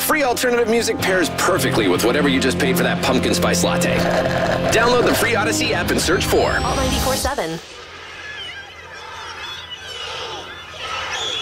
free alternative music pairs perfectly with whatever you just paid for that pumpkin spice latte. Download the free Odyssey app and search for Alt 94.7.